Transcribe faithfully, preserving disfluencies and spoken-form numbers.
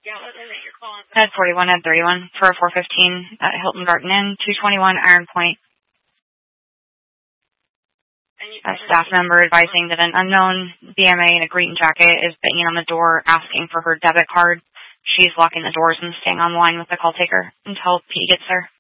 Head forty-one, head thirty-one for four fifteen at Hilton Garden Inn, two twenty-one Iron Point. A staff member advising that an unknown B M A in a green jacket is banging on the door asking for her debit card. She's locking the doors and staying on the line with the call taker until P gets there.